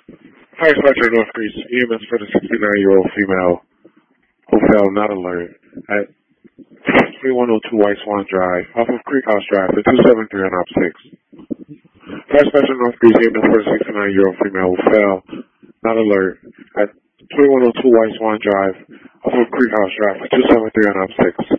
Fire Dispatcher Northgrease, EMS for the 69-year-old female who fell not alert at 3102 White Swan Drive off of Creek House Drive at 273 on Op 6. Fire Dispatcher Northgrease, EMS for the 69-year-old female who fell not alert at 3102 White Swan Drive off of Creek House Drive at 273 on Op 6.